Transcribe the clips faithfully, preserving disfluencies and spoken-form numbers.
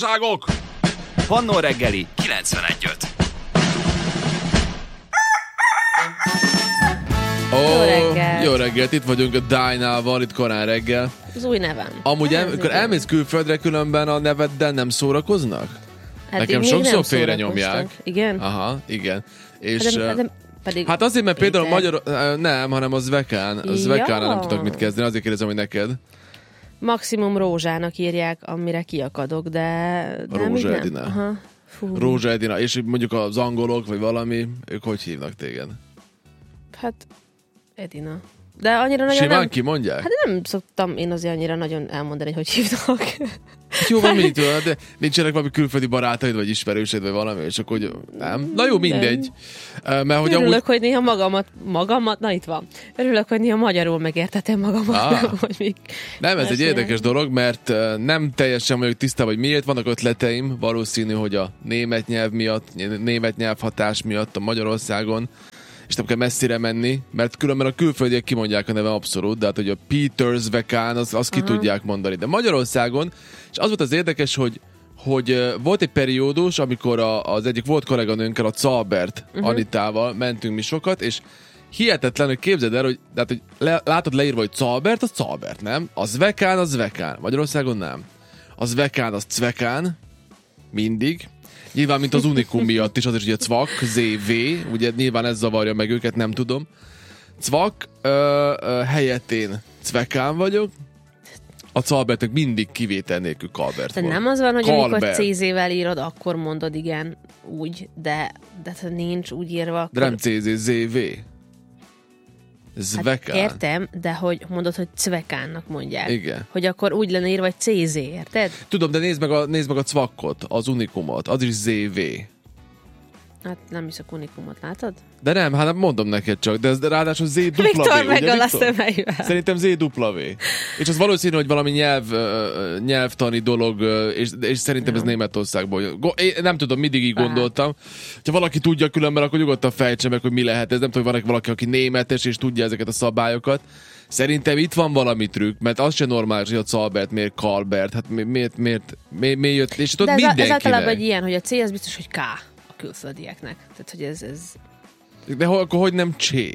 Ságok! Pannó reggeli kilencvenegy öt. Oh, Jó reggelt. Jó reggelt, itt vagyunk a Dynával, itt korán reggel. Az új nevem. Amúgy el, Ez amikor igen. elmész külföldre, különben a neveddel nem szórakoznak? Hát Nekem még sokszor nem félre szórakoztak. nyomják. Igen? Aha, igen. És, Hát, de, uh, de, pedig hát azért, mert például a Péter. magyar... uh, Nem, hanem az Zvekán. A Zvekán nem Ja. tudok mit kezdeni, azért kérdezem, hogy neked. Maximum Rózsának írják, amire kiakadok, de... de Rózsa még nem. Edina. Aha. Fú. Rózsa Edina, és mondjuk az angolok, vagy valami, ők hogy hívnak téged? Hát, Edina. De annyira nagyon Simán nem... kimondják? Hát nem szoktam én azért annyira nagyon elmondani, hogy hívnak. Jó van, mit tudod, de nincsenek valami külföldi barátaid, vagy ismerősöd, vagy valami, és akkor hogy nem? Na jó, mindegy. Uh, Mert hogy Örülök, amúgy... hogy néha magamat, magamat, na itt van. Örülök, hogy néha magyarul megértetem magamat, Ah. hogy még... Nem, ez egy mesélem. érdekes dolog, mert uh, nem teljesen vagyok tisztában, hogy miért vannak ötleteim, valószínű, hogy a német nyelv miatt, német nyelvhatás miatt a Magyarországon, és nem kell messzire menni, mert különben a külföldiek kimondják a nevem abszolút, de hát, hogy a Peter Zvekán, az, az ki Aha. tudják mondani. De Magyarországon, és az volt az érdekes, hogy hogy uh, volt egy periódus, amikor a, az egyik volt kolléganőnkkel, a Czalbert uh-huh. Anitával mentünk mi sokat, és hihetetlen, hogy képzeld el, hogy, tehát, hogy le, látod leírva, hogy Czalbert, az Czalbert, nem? A Zvekán, az Zvekán. Magyarországon nem. A Zvekán, az Cvekán. Mindig. Nyilván, mint az Unikum miatt is, azért ugye Cvak, zé vé, ugye nyilván ez zavarja meg őket, nem tudom. Cvak ö, ö, helyett én Cvekán vagyok, a Czalbertek mindig kivétel nélkül Kalbert De volt. nem az van, hogy amikor Kalbert. cé zével írod, akkor mondod igen, úgy, de, de ha nincs úgy írva, akkor... De nem cé zé, zé vé. Zvekán. Hát értem, de hogy mondod, hogy Cvekánnak mondják. Igen. Hogy akkor úgy lenne írva, hogy cé zé, érted? Tudom, de nézd meg a, nézd meg a Cvakkot, az Unikumot, az is zé vé. Hát nem hiszek Unikumot, látod? De nem, hát mondom neked csak, de ez de ráadásul zé dupla vé, Viktor ugye, megal a Viktor? szemeivel. Szerintem zé dupla vé. És az valószínű, hogy valami nyelv, ö, nyelvtani dolog, ö, és, és szerintem ez Németországból jön. Go- Én nem tudom, mindig így gondoltam. Ha valaki tudja különben, akkor nyugodtan fejtse meg, hogy mi lehet ez. Nem tudom, hogy van valaki, aki németes, és tudja ezeket a szabályokat. Szerintem itt van valami trükk, mert az se normális, hogy a Czalbert miért Kalbert. Hát mi- miért, miért, miért, miért jött, és tudod, De ez, ez mindenkinek. általában egy ilyen, hogy a C az biztos, hogy K a külföldieknek. Tehát, hogy ez... ez... De ho- akkor hogy nem Csé?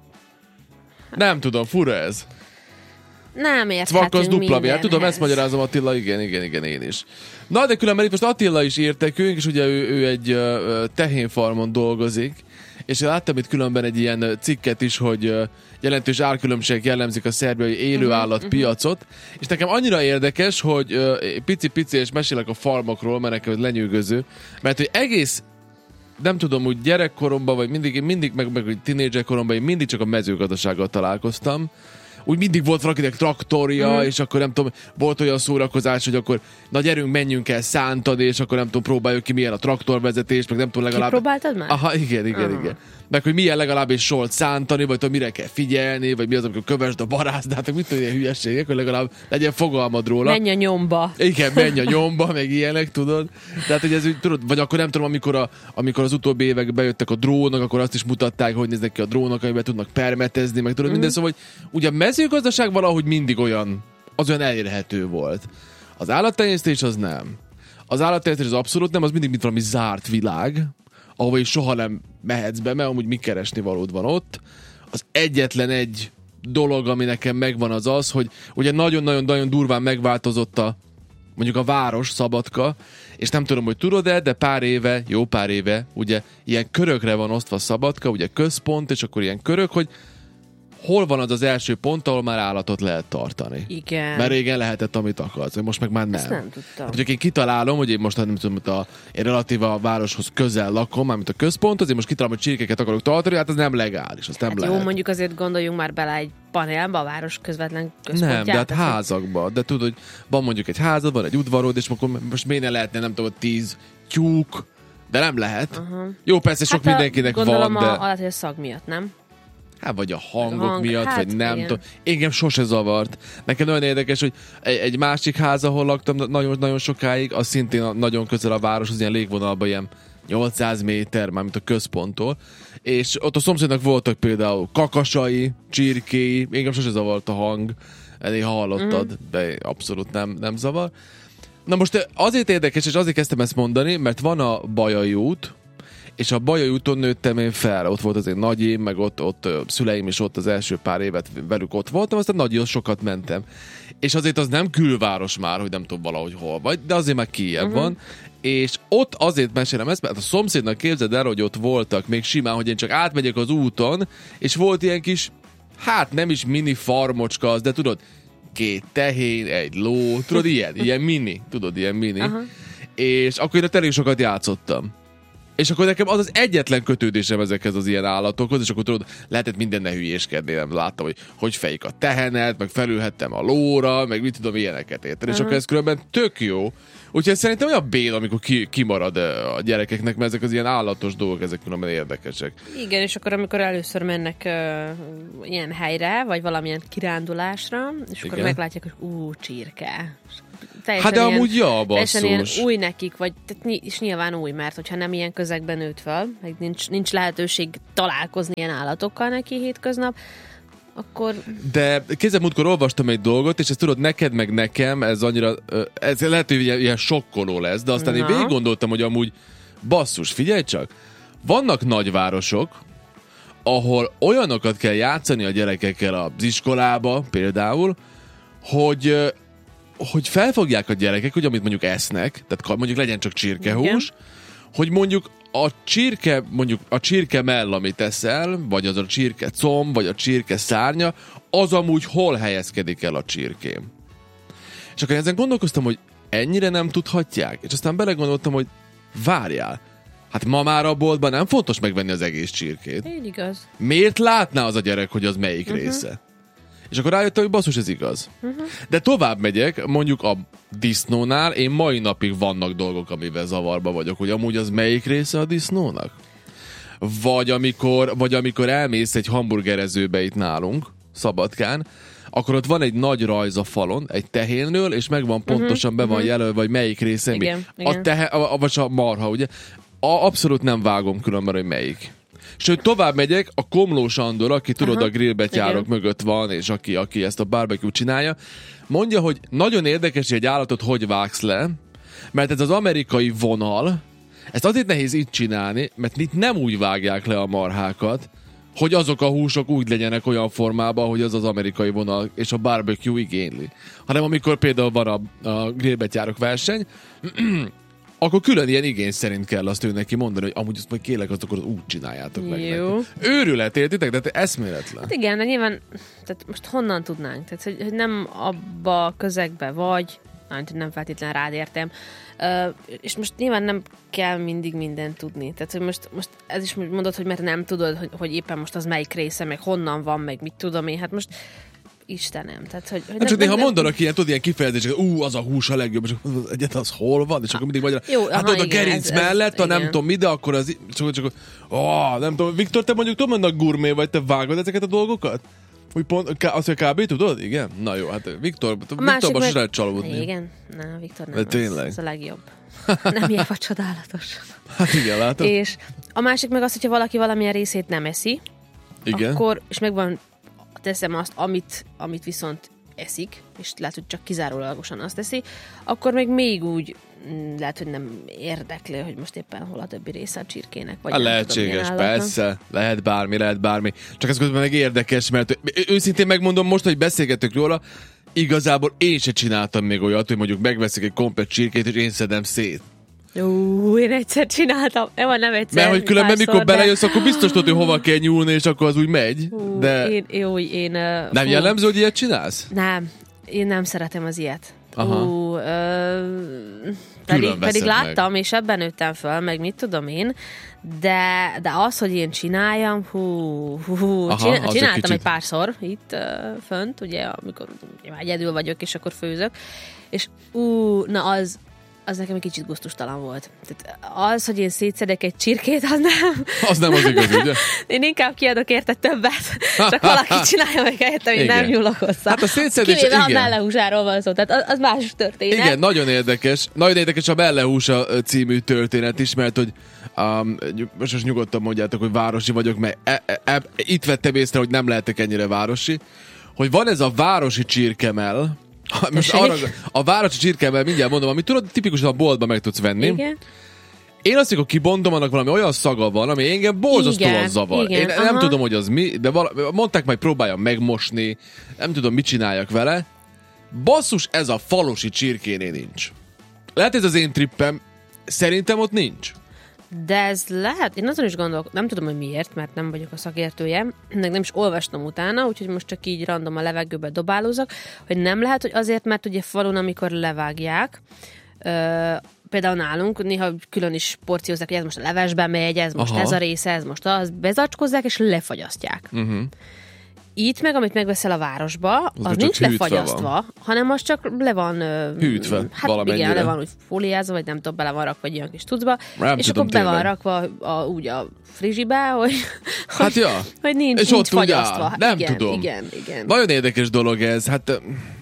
Nem tudom, fura ez. Nem Cvak az érthetünk dupla vé. Hát tudom, mindenhez. ezt magyarázom, Attila, igen, igen, igen, én is. Na, de különben itt most Attila is írt nekünk, és ugye ő, ő egy uh, tehénfarmon dolgozik, és én láttam itt különben egy ilyen uh, cikket is, hogy uh, jelentős árkülönbség jellemzik a szerbiai élőállatpiacot, uh-huh, uh-huh. és nekem annyira érdekes, hogy uh, pici-pici, és mesélek a farmokról, mert nekem ez lenyűgöző, mert hogy egész nem tudom, úgy gyerekkoromban, vagy mindig, mindig meg, meg tínédzserkoromban én mindig csak a mezőgazdasággal találkoztam. Úgy mindig volt valakinek traktorja, mm. és akkor nem tudom, volt olyan szórakozás, hogy akkor na gyerünk, menjünk el szántani, és akkor nem tudom, próbáljuk ki, milyen a traktorvezetés, meg nem tudom, legalább... Kipróbáltad már? Aha, igen, igen, Aha. igen. Meg hogy milyen legalább egy solt szántani, vagy tudom, mire kell figyelni, vagy mi az, amikor kövesd a barászdát, mit tudom, ilyen hülyeségek, hogy legalább legyen fogalmad róla. Menj a nyomba. Igen, menj a nyomba, meg ilyenek, tudod. Tehát, hogy ez úgy, tudod, vagy akkor nem tudom, amikor, a, amikor az utóbbi években bejöttek a drónok, akkor azt is mutatták, hogy néznek ki a drónok, amiben tudnak permetezni, meg tudod, mm. minden, szóval, hogy ugye a mezőgazdaság valahogy mindig olyan, az olyan elérhető volt. Az állattenyésztés az nem. Az állattenyésztés az abszolút nem, az mindig mint valami zárt világ, ahova is soha nem mehetsz be, mert amúgy mi keresni valód van ott. Az egyetlen egy dolog, ami nekem megvan, az az, hogy ugye nagyon-nagyon-nagyon durván megváltozott a mondjuk a város, Szabadka, és nem tudom, hogy tudod-e, de pár éve, jó pár éve, ugye ilyen körökre van osztva Szabadka, ugye központ, és akkor ilyen körök, hogy hol van az az első pont, ahol már állatot lehet tartani. Igen. Mert régen lehetett, amit akarsz, most meg már nem. Ezt nem tudtam. Hát, én kitalálom, hogy én most nem tudom, hogy a, én relatíva a városhoz közel lakom, mármint a központ, azért most kitalálom, hogy csirkéket akarok tartani, hát ez nem legális, az nem Hát lehet. jó, mondjuk azért gondoljunk már bele egy panelba a város közvetlen központját. Nem, de hát tehát, hogy- házakban. De tudod, hogy van mondjuk egy házad, van egy udvarod, és akkor most miért ne lehetne, nem tudom, tíz tyúk, de nem lehet. Aha. Jó, persze sok Hát a- mindenkinek gondolom van, de... a, a, a szag miatt, nem? Hát vagy a hangok A hang, miatt, hát vagy nem igen. tudom. Engem sose zavart. Nekem nagyon érdekes, hogy egy, egy másik ház, ahol laktam nagyon-nagyon sokáig, az szintén a, nagyon közel a városhoz, ilyen légvonalban, ilyen nyolcszáz méter, mármint a központtól. És ott a szomszédnak voltak például kakasai, csirkéi, engem sose zavart a hang, elég hallottad, mm. de abszolút nem, nem zavar. Na most azért érdekes, és azért kezdtem ezt mondani, mert van a Bajai út, és a Bajai úton nőttem én fel. Ott volt az én nagyim, meg ott, ott szüleim is ott az első pár évet velük ott voltam, aztán nagyon sokat mentem. És azért az nem külváros már, hogy nem tudom valahogy hol vagy, de azért már kijebb uh-huh. van. És ott azért mesélem ezt, mert a szomszédnak képzeld el, hogy ott voltak még simán, hogy én csak átmegyek az úton, és volt ilyen kis, hát nem is mini farmocska az, de tudod, két tehén, egy ló, tudod, ilyen, ilyen mini, tudod, ilyen mini. Uh-huh. És akkor én ott elég sokat játszottam. És akkor nekem az az egyetlen kötődésem ezekhez az ilyen állatokhoz, és akkor tudod, lehetett mindenne hülyéskedni, nem láttam, hogy hogy fejik a tehenet, meg felülhettem a lóra, meg mit tudom, ilyeneket érteni. Uh-huh. És akkor ez különben tök jó. Úgyhogy szerintem olyan bél, amikor ki, kimarad a gyerekeknek, mert ezek az ilyen állatos dolgok, ezek különben érdekesek. Igen, és akkor amikor először mennek uh, ilyen helyre, vagy valamilyen kirándulásra, és akkor igen. meglátják, hogy ú, csirke. Hát de ilyen, amúgy ja, basszus. Ilyen új nekik, vagy tehát, és nyilván új, mert hogyha nem ilyen közegben nőtt fel, meg nincs, nincs lehetőség találkozni ilyen állatokkal neki hétköznap, akkor... De kézzel múltkor olvastam egy dolgot, és ezt tudod, neked meg nekem, ez annyira, ez lehet, hogy ilyen, ilyen sokkoló lesz, de aztán Na. én végig gondoltam, hogy amúgy basszus, figyelj csak, vannak nagyvárosok, ahol olyanokat kell játszani a gyerekekkel az iskolába például, hogy hogy felfogják a gyerekek, hogy amit mondjuk esznek, tehát mondjuk legyen csak csirkehús, igen. hogy mondjuk a csirke, mondjuk a csirke mell, amit eszel, vagy az a csirke comb, vagy a csirke szárnya, az amúgy hol helyezkedik el a csirkém. És akkor ezen gondolkoztam, hogy ennyire nem tudhatják, és aztán belegondoltam, hogy várjál, hát ma már a boltban nem fontos megvenni az egész csirkét. Így igaz. Miért látná az a gyerek, hogy az melyik uh-huh. része? És akkor rájöttem, hogy basszus, ez igaz. Uh-huh. De tovább megyek, mondjuk a disznónál, én mai napig vannak dolgok, amivel zavarba vagyok, hogy amúgy az melyik része a disznónak? Vagy amikor, vagy amikor elmész egy hamburgerezőbe itt nálunk, Szabadkán, akkor ott van egy nagy rajz a falon, egy tehénről, és megvan pontosan uh-huh. be van uh-huh. jelölve, hogy melyik része igen, mi. igen. A tehe, a, a, vagy a marha, ugye? A, abszolút nem vágom különben, hogy melyik. Sőt, tovább megyek, a Komlós Andor, aki tudod, Aha, a grillbetyárok igen. mögött van, és aki, aki ezt a barbecue csinálja, mondja, hogy nagyon érdekes, hogy egy állatot hogy vágsz le, mert ez az amerikai vonal, ezt azért nehéz itt csinálni, mert itt nem úgy vágják le a marhákat, hogy azok a húsok úgy legyenek olyan formában, hogy az az amerikai vonal és a barbecue igényli. Hanem amikor például van a, a grillbetyárok verseny, akkor külön ilyen igény szerint kell azt ő neki mondani, hogy amúgy azt majd kérlek, azt akkor úgy csináljátok meg. Jó. Őrület, értitek? De te eszméletlen. Hát igen, de nyilván, tehát most honnan tudnánk? Tehát, hogy, hogy nem abba a közegbe vagy, nem feltétlenül rád értem, uh, és most nyilván nem kell mindig mindent tudni. Tehát, hogy most, most ez is mondod, hogy mert nem tudod, hogy, hogy éppen most az melyik része, meg honnan van, meg mit tudom én, hát most Istenem. Tehát, hogy, hogy hát csak nem, néha nem, mondanak ilyen, tudod, ilyen kifejezéseket, ú, az a hús a legjobb, és akkor egyet az hol van, és akkor mindig magyar. Jó, hát ott a gerinc ez, mellett, ha nem igen. tudom mi, de akkor az, csak, csak ó, nem tudom, Viktor, te mondjuk tudom, hogy gurmé vagy, te vágod ezeket a dolgokat? Úgy pont, azt, hogy kb. Tudod? Igen? Na jó, hát Viktor, Viktorban meg... se lehet csalódni. Igen, na, Viktor nem, de tényleg. Ez a legjobb. Nem ilyen vagy csodálatos. Hát igen, látod? És a másik meg az, hogyha valaki valamilyen részét nem eszi, igen. akkor, és megvan, teszem azt, amit, amit viszont eszik, és lehet, hogy csak kizárólagosan azt teszi, akkor meg még úgy lehet, hogy nem érdekli, hogy most éppen hol a többi része a csirkének. Vagy a lehetséges, tudom, persze. Lehet bármi, lehet bármi. Csak ez közben meg érdekes, mert őszintén megmondom most, hogy beszélgetünk róla, igazából én se csináltam még olyat, hogy mondjuk megveszik egy komplet csirkét, és én szedem szét. Jó, én egyszer csináltam. Nem, nem egyszer. Mert hogy különben mikor de... belejössz, akkor biztos tudod, hogy hova kell nyúlni, és akkor az úgy megy. Hú, de... Én, jó, én... Uh, nem hú. jellemző, hogy ilyet csinálsz? Nem. Én nem szeretem az ilyet. Aha. Hú, uh, pedig, pedig láttam, meg. És ebben nőttem föl, meg mit tudom én, de, de az, hogy én csináljam, hú, hú, hú Aha, csinál, csináltam egy, egy párszor itt uh, fönt, ugye, amikor ugye, egyedül vagyok, és akkor főzök, és ú, na az, az nekem egy kicsit gusztustalan volt. Tehát az, hogy én szétszedek egy csirkét, az nem... Az nem az igaz, ugye? Én inkább kiadok érte többet, csak valaki csinálja meg helyettem, én nem nyúlok hozzá. Hát a szétszedés... Kivéve a mellehúsáról van szó, tehát az más történet. Igen, nagyon érdekes. Nagyon érdekes a Mellehúsa című történet is, mert hogy um, most nyugodtan mondjátok, hogy városi vagyok, mert e, e, e, itt vettem észre, hogy nem lehetek ennyire városi, hogy van ez a városi csirkemell, Most arra, a városi csirkemmel mindjárt mondom, amit tudod, tipikusan a boltban meg tudsz venni. Igen. Én azt, amikor kibontom, annak valami olyan szaga van, ami engem borzasztóan zavar. Igen, Én aha. nem tudom, hogy az mi, de vala, mondták majd próbáljam megmosni, nem tudom, mit csináljak vele. Basszus, ez a falusi csirkénél nincs. Lehet ez az én trippem, szerintem ott nincs. De ez lehet, én azon is gondolok, nem tudom, hogy miért, mert nem vagyok a szakértője, meg nem is olvastam utána, úgyhogy most csak így random a levegőbe dobálózok, hogy nem lehet, hogy azért, mert ugye falun, amikor levágják, ö, például nálunk néha külön is porciózzák, hogy ez most a levesbe megy, ez most Aha. ez a része, ez most az, bezacskozzák és lefagyasztják. Uh-huh. Itt meg, amit megveszel a városba, az, az nincs lefagyasztva, van. hanem az csak le van... Hűtve hát valamennyire. Igen, le van úgy fóliázva, vagy nem tudom, bele van rakva egy olyan kis tucba, nem és tudom, akkor be tényleg. van rakva a, úgy a frizsibe, hogy, hát hogy, ja. hogy nincs, és nincs ott fagyasztva. Ugye, nem igen, tudom. Igen, igen. Nagyon érdekes dolog ez, hát...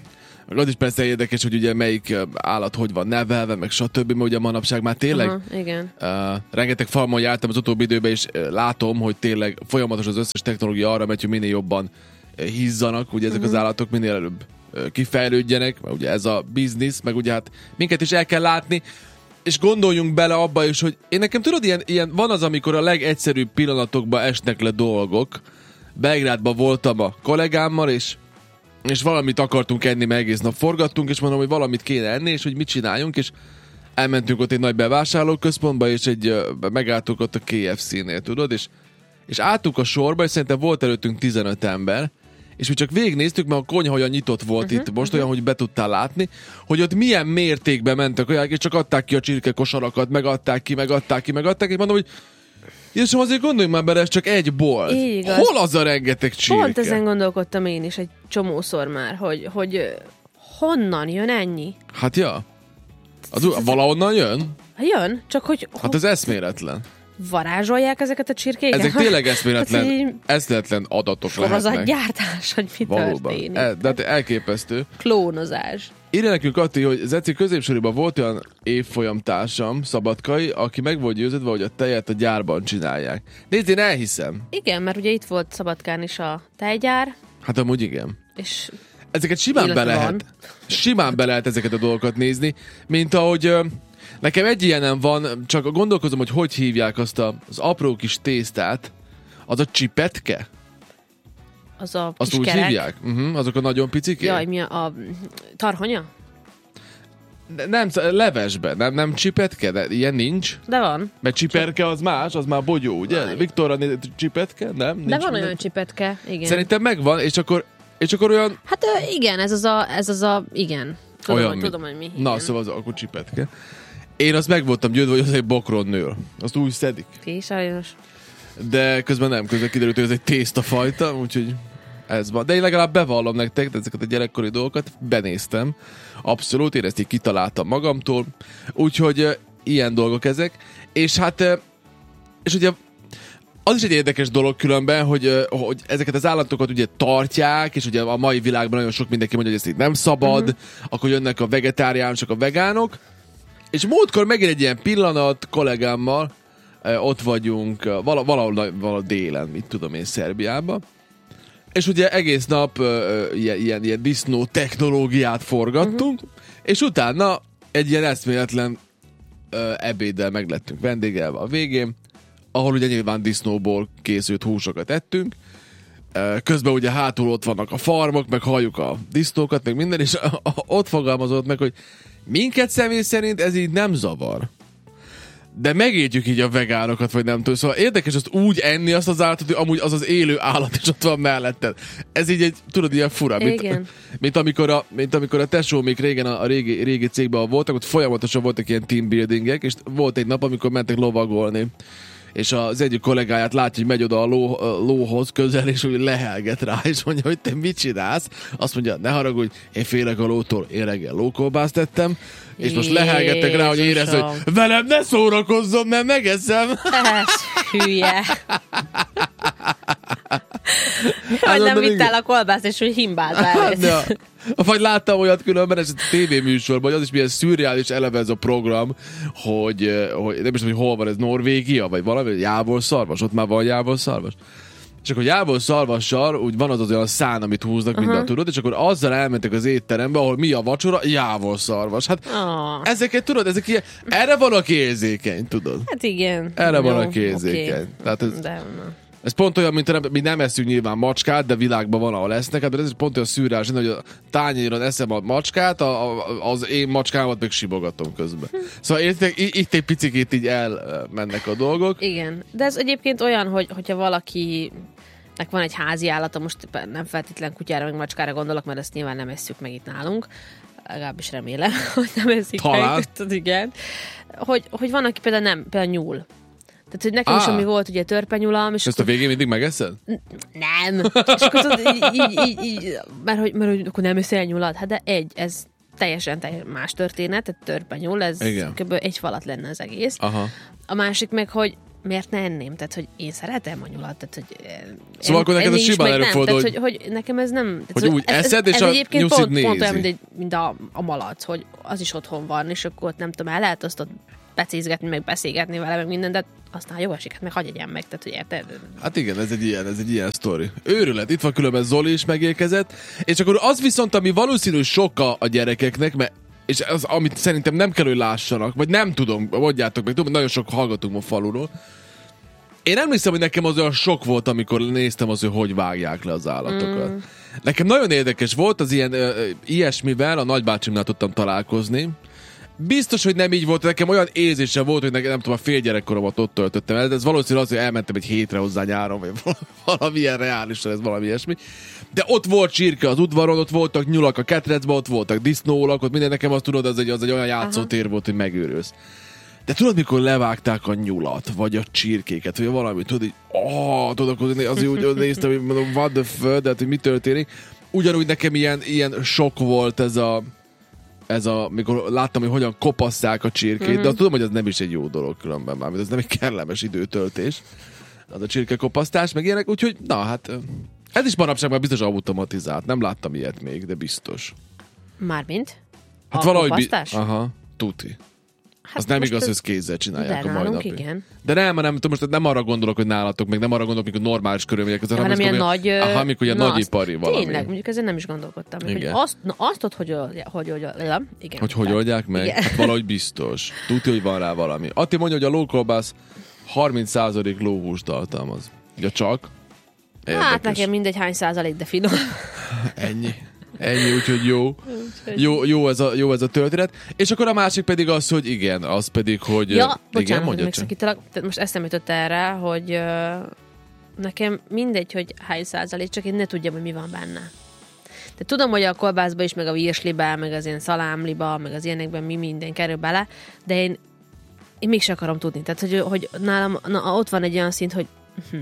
Az is persze érdekes, hogy ugye melyik állat hogy van nevelve, meg stb. Mert ugye manapság már tényleg Aha, igen. Uh, rengeteg farmon jártam az utóbbi időben, és uh, látom, hogy tényleg folyamatos az összes technológia arra megy, hogy minél jobban uh, hízzanak, ugye ezek uh-huh. az állatok minél előbb uh, kifejlődjenek, mert ugye ez a biznisz, meg ugye hát minket is el kell látni, és gondoljunk bele abba is, hogy én nekem tudod, ilyen, ilyen van az, amikor a legegyszerűbb pillanatokban esnek le dolgok. Belgrádban voltam a kollégámmal, és és valamit akartunk enni, meg egész nap forgattunk, és mondom, hogy valamit kéne enni, és hogy mit csináljunk, és elmentünk ott egy nagy bevásárlóközpontba, és egy, uh, megálltunk ott a ká ef cé-nél, tudod, és, és álltunk a sorba, és szerintem volt előttünk tizenöt ember, és mi csak végignéztük, mert a konyha olyan nyitott volt uh-huh, itt most, uh-huh. olyan, hogy be tudtál látni, hogy ott milyen mértékben mentek olyan, és csak adták ki a csirkekosarakat, megadták ki, megadták ki, megadták ki, és mondom, hogy Jézusom, azért gondoljunk már bele, ez csak egy bolt. Igaz. Hol az a rengeteg csirke? Pont ezen gondolkodtam én is egy csomószor már, hogy, hogy honnan jön ennyi? Hát ja. Az, valahonnan jön? Jön, csak hogy... Hát ez eszméletlen. Varázsolják ezeket a csirkéket? Ezek tényleg eszméletlen, hát, eszméletlen adatok lehetnek. Sorozatgyártás, hogy mi Valóban. történik. E, de hát elképesztő. Klónozás. Írja nekünk Atti, hogy Zeci középsoriban volt olyan évfolyamtársam, Szabadkai, aki meg volt győződve, hogy a tejet a gyárban csinálják. Nézd, én elhiszem. Igen, mert ugye itt volt Szabadkán is a tejgyár. Hát amúgy igen. És ezeket simán be lehet. Simán be lehet ezeket a dolgokat nézni, mint ahogy... Nekem egy ilyenem van, csak gondolkozom, hogy hogy hívják azt a, az apró kis tésztát. Az a csipetke? Az a azt kis úgy kerek. hívják? Uh-huh, azok a nagyon picik. Jaj, mi a, a tarhonya? De, nem, levesbe, nem, nem csipetke, de ilyen nincs. De van. Mert csiperke az más, az már bogyó, ugye? Van. Viktorra csipetke, nem? Nincs de van minden. olyan csipetke, igen. Szerintem megvan, és akkor, és akkor olyan... Hát igen, ez az a, ez az a igen. Tudom, olyan, hogy, tudom, hogy mi. Na, igen. szóval az akkor csipetke. Én azt meg voltam győzve, hogy az egy bokron nől. Azt úgy szedik. Ki, sajnos. De közben nem, közben kiderült, hogy ez egy tésztafajta, úgyhogy ez van. De én legalább bevallom nektek, de ezeket a gyerekkori dolgokat benéztem. Abszolút, én ezt így kitaláltam magamtól. Úgyhogy uh, ilyen dolgok ezek. És hát, uh, és ugye az is egy érdekes dolog különben, hogy, uh, hogy ezeket az állatokat ugye tartják, és ugye a mai világban nagyon sok mindenki mondja, hogy ezt így nem szabad, uh-huh. akkor jönnek a vegetáriánusok, a vegánok. És múltkor megint egy ilyen pillanat kollégámmal, uh, ott vagyunk uh, vala, valahol, valahol délen, mit tudom én, Szerbiában. És ugye egész nap uh, ilyen, ilyen, ilyen disznó technológiát forgattunk, uh-huh. és utána egy ilyen eszméletlen uh, ebéddel meglettünk vendégelve a végén, ahol ugye nyilván disznóból készült húsokat ettünk. Uh, közben ugye hátul ott vannak a farmok, meg halljuk a disznókat, meg minden, és uh, ott fogalmazott meg, hogy minket személy szerint ez így nem zavar. De megértjük így a vegánokat, vagy nem tudom. Szóval érdekes azt úgy enni azt az állatot, hogy amúgy az az élő állat is ott van melletted. Ez így egy, tudod, ilyen fura. Mint, mint, amikor a, mint amikor a tesó még régen a, a régi, régi cégben voltak, ott folyamatosan voltak ilyen team buildingek, és volt egy nap, amikor mentek lovagolni. És az egyik kollégáját látja, hogy megy oda a, ló, a lóhoz közel, és úgy lehelget rá, és mondja, hogy te mit csinálsz? Azt mondja, ne haragudj, én félek a lótól, én reggel lókolbászt tettem, és most lehelgettek rá, hogy érezd, hogy velem ne szórakozzon, mert megeszem. Ez hülye. Vagy nem vittál a kolbászt, és hogy himbáltál. Vagy láttam olyat különben, ez a tévéműsorban, hogy az is milyen szürreális eleve ez a program, hogy, hogy nem is tudom, hogy hol van ez, Norvégia, vagy valami, jávorszarvas, ott már van jávorszarvas. és akkor jából szarvassal, úgy van az az olyan szán, amit húznak, uh-huh. minden tudod, és akkor azzal elmentek az étterembe, ahol mi a vacsora, jából szarvas. Hát oh. ezeket tudod, ezek ilyen, erre van aki érzékeny, tudod? Hát igen. Erre jó, van aki érzékeny. Okay. Tehát ez, De, ez pont olyan, mint nem, mi nem eszünk nyilván macskát, de világban van, ahol esznek, hát ez pont olyan szűrás, hogy a tányéron eszem a macskát, a, a, az én macskámat meg sibogatom közben. Hm. Szóval itt, itt egy picikét így elmennek a dolgok. Igen, de ez egyébként olyan, hogy, hogyha valaki nek van egy házi állata, most nem feltétlen kutyára, meg macskára gondolok, mert ezt nyilván nem esszük meg itt nálunk, legalábbis remélem, hogy nem eszik Talán. meg. Tudod, igen. Hogy, hogy van, aki például nem, például nyúl. Tehát, hogy nekem ah. is, ami volt ugye törpenyulam. És ezt akkor... a végén mindig megeszed? Nem. És akkor tudod, így, így, így, így mert, hogy, mert hogy akkor nem eszel nyulat. Hát de egy, ez teljesen, teljesen más történet, tehát törpenyul, ez kb. Egy falat lenne az egész. Aha. A másik meg, hogy miért ne enném? Tehát, hogy én szeretem a nyulat. Tehát, hogy szóval akkor neked a simán előfordul, hogy... hogy... hogy nekem ez nem... Hogy úgy ez, eszed, ez, és ez a nyuszit pont, nézi. Pont olyan, mint, mint a, a malac, hogy az is otthon van, és akkor ott nem tudom, el lehet azt ott becézgetni, meg beszélgetni vele, meg minden, de aztán jó esik, hát meg hagyj egyen meg, tehát hogy érted? Hát igen, ez egy ilyen, ez egy ilyen sztori. Őrület, itt van különben Zoli is megérkezett, és akkor az viszont, ami valószínű sokkal a gyerekeknek, mert és az, amit szerintem nem kell, hogy lássanak, vagy nem tudom, mondjátok meg, tudom, nagyon sok hallgatunk a faluról. Én emlékszem, hogy nekem az olyan sok volt, amikor néztem az, hogy hogy vágják le az állatokat. Mm. Nekem nagyon érdekes volt az ilyen ö, ilyesmivel, a nagybácsimnál tudtam találkozni. Biztos, hogy nem így volt, nekem olyan érzése volt, hogy nekem, nem tudom, a fél gyerekkoromat ott töltöttem el, de ez valószínűleg az, hogy elmentem egy hétre hozzá nyáron, vagy valamilyen reálisan, ez valami ilyesmi. De ott volt csirke az udvaron, ott voltak nyulak a ketrecben, ott voltak disznólak, ott minden, nekem azt tudod, az egy, az egy olyan játszótér volt, hogy megőrülsz. De tudod, mikor levágták a nyulat, vagy a csirkéket, vagy valamit, tudod, így, oh, tudod, akkor azért úgy néztem, hogy mondom, what the fuck, de hát, hogy mi történik. Ugyanúgy nekem ilyen, ilyen sok volt ez a ez a, mikor láttam, hogy hogyan kopasszák a csirkét, mm-hmm. de azt tudom, hogy az nem is egy jó dolog különben már, ez nem egy kellemes időtöltés, az a csirkekopasztás, meg ilyenek, úgyhogy, na hát, ez is manapság már biztos automatizált, nem láttam ilyet még, de biztos. Mármint? Hát a valahogy kopasztás? Bi- aha, tuti. Hát az nem igaz, hogy ezt kézzel csinálják de a mai napig. Igen. De nem, nem, most nem arra gondolok, hogy nálatok, meg nem arra gondolok, mikor normális körülmények között, hanem ilyen nagy... Aha, mikor ilyen nagyipari valami. Tényleg, mondjuk ezen nem is gondolkodtam. Hogy azt, na azt ott, hogy hogy, hogy, hogy, igen. Hogy hogy oldják meg? Hát valahogy biztos. Tudja, hogy van rá valami. Atti mondja, hogy a lókolbász harminc százalék lóhúst tartalmaz. Ugye csak? Érdekes. Hát nekem mindegy hány százalék, de finom. Ennyi. Ennyi, úgyhogy jó. Jó, jó, ez a, jó ez a történet. És akkor a másik pedig az, hogy igen, az pedig, hogy... Ja, igen, bocsánat, hogy megszakítalak. Most eszembe jutott erre, hogy uh, nekem mindegy, hogy hány százalék, csak én ne tudjam, hogy mi van benne. De tudom, hogy a kolbászba is, meg a virslibe, meg az ilyen szalámliba, meg az ilyenekben mi minden kerül bele, de én, én mégsem akarom tudni. Tehát, hogy, hogy nálam na, ott van egy olyan szint, hogy... Hm.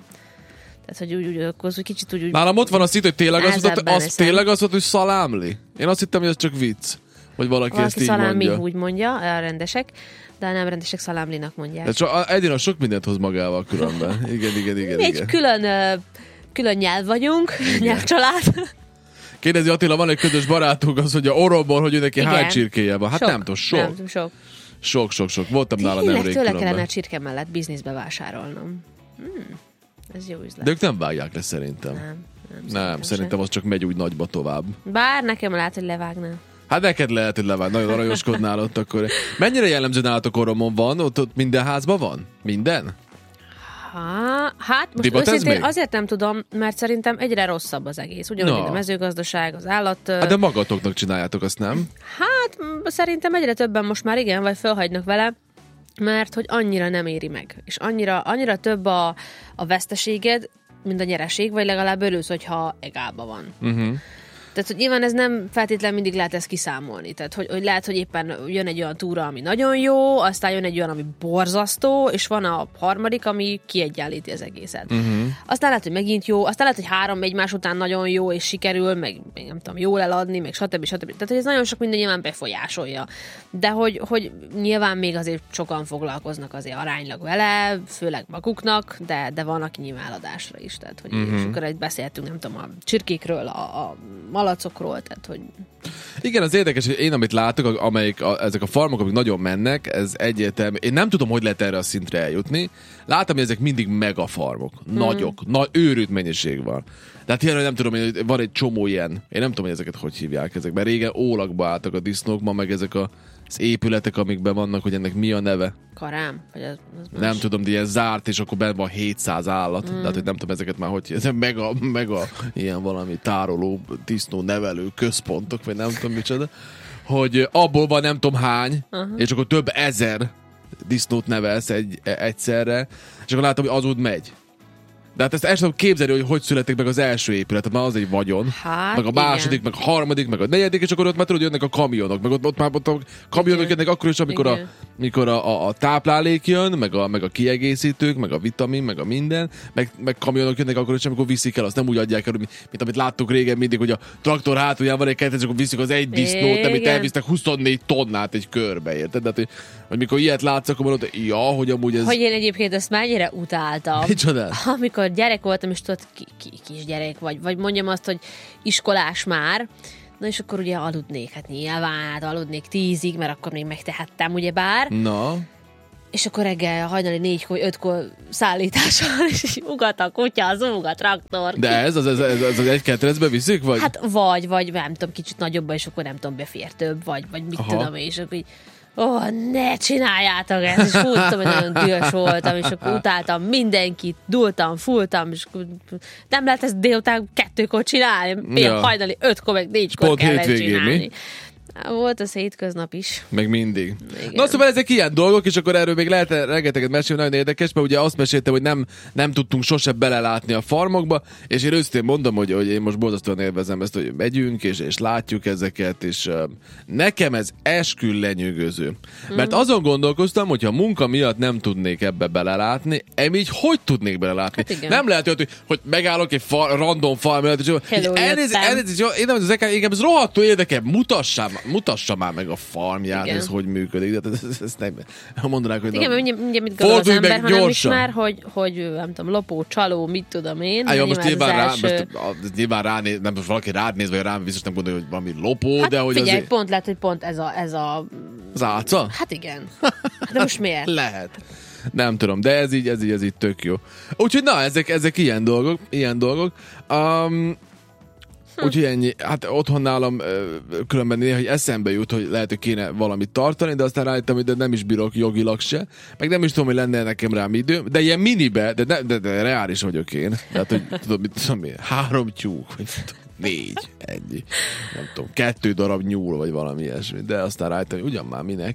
Tehát, hogy úgy, úgy, akkor úgy kicsit úgy... Nálam ott van a szint, hogy tényleg az, az, az, tényleg az volt, hogy szalámli. Én azt hittem, hogy ez csak vicc. Vagy valaki, valaki ezt így szalámli mondja. úgy mondja, a rendesek, de a nem rendesek szalámlinak mondják. De csak Edina sok mindent hoz magával különben. Igen, igen, igen. Mi igen. egy külön, külön nyelv vagyunk, nyelvcsalád. Kérdezi Attila, van egy közös barátunk, az, hogy a oromból, hogy ő neki hány csirkéje van. Hát sok, nem tudom, sok. Nem, sok. Sok, sok, sok. Voltam nála nemrég különben. Tényleg kellene a csirke mellett bizniszbe vásárolnom. Hmm. Ez jó üzlet. De ők nem vágják le szerintem. Nem, nem, nem szerintem, szerintem az csak megy úgy nagyba tovább. Bár nekem lehet, hogy levágnál. Hát neked lehet, hogy levág. Nagyon aranyoskodnál ott akkor. Mennyire jellemző nálatok oromon van? Ott, ott minden házban van? Minden? Ha, hát most Dibat őszintén azért nem tudom, mert szerintem egyre rosszabb az egész. Ugyanúgy, no. a mezőgazdaság, az állat... Hát de magatoknak csináljátok azt, nem? Hát szerintem egyre többen most már igen, vagy felhagynak vele, mert hogy annyira nem éri meg. És annyira, annyira több a, a veszteséged, mint a nyereség, vagy legalább örülsz, hogyha egálba van. Uh-huh. Tehát, hogy nyilván ez nem feltétlenül mindig lehet ezt kiszámolni. Tehát, hogy, hogy lehet, hogy éppen jön egy olyan túra, ami nagyon jó, aztán jön egy olyan, ami borzasztó, és van a harmadik, ami kiegyenlíti az egészet. Uh-huh. Aztán lehet, hogy megint jó, aztán lehet, hogy három egymás után nagyon jó, és sikerül, meg, meg nem tudom, jól eladni, meg stb. stb. Tehát, hogy ez nagyon sok minden nyilván befolyásolja. De hogy, hogy nyilván még azért sokan foglalkoznak azért aránylag vele, főleg maguknak, de, de van, aki nyilván eladásra is. Tehát, hogy uh-huh. és akkor egy beszéltünk, nem tudom, a csirkékről, a, a malacokról, tehát hogy... Igen, az érdekes, hogy én amit látok, amelyik a, ezek a farmok, amik nagyon mennek, ez egyértelmű. Én nem tudom, hogy lehet erre a szintre eljutni. Látom, hogy ezek mindig megafarmok. Nagyok. Hmm. Nagy, őrült mennyiség van. Tehát ilyen, nem tudom, hogy van egy csomó ilyen. Én nem tudom, hogy ezeket hogy hívják ezek. Mert régen ólakba álltak a disznók, ma meg ezek a, az épületek, amikben vannak, hogy ennek mi a neve. Karám? Vagy az, az nem tudom, de ilyen zárt, és akkor benne van hétszáz állat. Mm. Tehát, hogy nem tudom ezeket már, hogy ez mega, mega ilyen valami tároló, disznó nevelő központok, vagy nem tudom micsoda, hogy abból van nem tudom hány, uh-huh. és akkor több ezer disznót nevelsz egy, egyszerre, és akkor látom, hogy az úgy megy. De hát ezt el sem képzelni, hogy hogy születik meg az első épület, már az egy vagyon, hát, meg a második, igen. meg a harmadik, meg a negyedik, és akkor ott már tudod, jönnek a kamionok, meg ott, ott már ott a kamionok igen. jönnek akkor is, amikor, a, amikor a, a, a táplálék jön, meg a, meg a kiegészítők, meg a vitamin, meg a minden, meg, meg kamionok jönnek akkor is, amikor viszik el, azt nem úgy adják el, mint, mint amit láttuk régen mindig, hogy a traktor hátulján van egy kettő, és akkor viszik az egy disznót, amit elvisznek huszonnégy tonnát egy körbe, érted? Tehát, hogy, hogy mikor ilyet látsz, akkor mondod, ja, hogy amúgy ez... Hogy én egyébként ezt mennyire utáltam. Micsoda? Amikor gyerek voltam, és tudod, ki, ki, kisgyerek vagy, vagy mondjam azt, hogy iskolás már, na és akkor ugye aludnék, hát nyilván, hát aludnék tízig, mert akkor még megtehettem, ugyebár. Na. És akkor reggel hajnali négykor, ötkor szállítással, és ugat a kutya, az ug a traktor. De ez az, ez, ez, ez az egy kettőrecbe viszik, vagy? Hát vagy, vagy nem tudom, kicsit nagyobban, és akkor nem tudom, befér több, vagy, vagy mit Aha. tudom, és akkor így, ó, oh, ne csináljátok ezt, és húztam, hogy nagyon dühös voltam, és akkor utáltam mindenkit, dultam, fultam, és nem lehet ezt délután kettőkor csinálni, ja. hajnali ötkor, meg négykor kellett csinálni. Mi? Volt az hétköznap is. Meg mindig. Igen. Na szóval ezek ilyen dolgok, és akkor erről még lehet rengeteget mesélni, nagyon érdekes, mert ugye azt meséltem, hogy nem, nem tudtunk sose belelátni a farmokba, és én őszintén mondom, hogy, hogy én most borzasztóan élvezem ezt, hogy megyünk, és, és látjuk ezeket, és uh, nekem ez eskül lenyűgöző. Mm. Mert azon gondolkoztam, hogy ha munka miatt nem tudnék ebbe belelátni, em így hogy tudnék belelátni? Hát nem lehet, hogy, hogy megállok egy far, random farm előtt, és elnézést, elnézést, én nem az engem ez rohadtul érdekel, mutassam mutassa már meg a farmját, igen. ez hogy működik. De ez, ez, ez nem, mondanák, hogy igen, mert ugye mit gondol az ember, ha nem ismer, hogy, hogy nem tudom, lopó, csaló, mit tudom én. Á, jó, most nyilván, rá, első... most, nyilván ránéz, nem most valaki rád néz, vagy rám biztos nem gondolja, hogy valami lopó, hát de hogy figyelj, azért... pont lehet, hogy pont ez a... Ez a... Az áca? Hát igen. De most miért? Lehet. Nem tudom, de ez így, ez így, ez így tök jó. Úgyhogy na, ezek, ezek ilyen dolgok, ilyen dolgok. Um, Hm. Úgyhogy ennyi. Hát otthon nálam különben néha, hogy eszembe jut, hogy lehet, hogy kéne valamit tartani, de aztán rájöttem, hogy de nem is bírok jogilag se. Meg nem is tudom, hogy lenne nekem rám idő. De ilyen minibe, de, de, de, de reális vagyok én. Tehát, hogy tudom, mit tudom én, három tyúk, vagy négy, ennyi. Nem tudom, kettő darab nyúl, vagy valami ilyesmi. De aztán rájöttem, hogy ugyan már minek.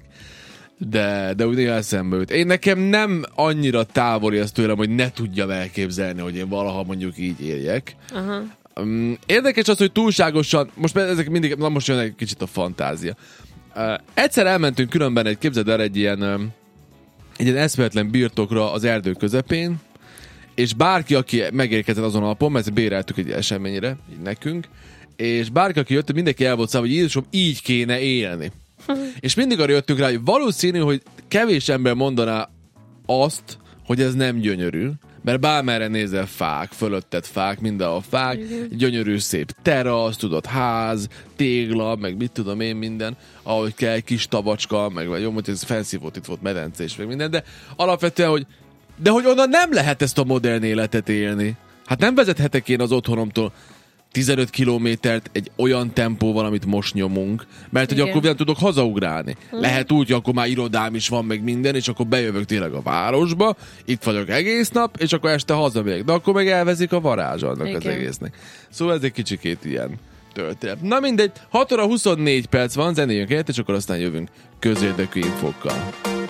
De, de úgy néha eszembe jut. Én nekem nem annyira távoli ezt tőlem, hogy ne tudjam elképzelni, hogy én valaha mondjuk így éljek. Aha. Um, érdekes az, hogy túlságosan, most ezek mindig, na most jön egy kicsit a fantázia. Uh, egyszer elmentünk különben egy, képzeld el, egy ilyen, um, egy ilyen eszméletlen birtokra az erdő közepén, és bárki, aki megérkezett azon a napon, mert ezt béreltük egy eseményre, így nekünk, és bárki, aki jött, mindenki el volt száll, hogy Jézusom, így kéne élni. És mindig arra jöttünk rá, hogy valószínű, hogy kevés ember mondaná azt, hogy ez nem gyönyörű, mert bármerre nézel fák, fölötted fák, mindenhol fák, uh-huh. gyönyörű szép terasz, tudod, ház, tégla, meg mit tudom én minden, ahogy kell, kis tavacska, meg vagy jó, hogy ez fancy volt, itt volt medence és meg minden, de alapvetően, hogy de hogy onnan nem lehet ezt a modern életet élni. Hát nem vezethetek én az otthonomtól tizenöt kilométert egy olyan tempóval, amit most nyomunk, mert hogy akkor nem tudok hazaugrálni. Hmm. Lehet úgy, hogy akkor már irodám is van, meg minden, és akkor bejövök tényleg a városba, itt vagyok egész nap, és akkor este hazamegyek. De akkor meg elvezik a varázs annak igen. az egésznek. Szóval ez egy kicsikét ilyen történet. Na mindegy, hat óra huszonnégy perc van, zenéjünk egyet, és akkor aztán jövünk közérdekű infókkal.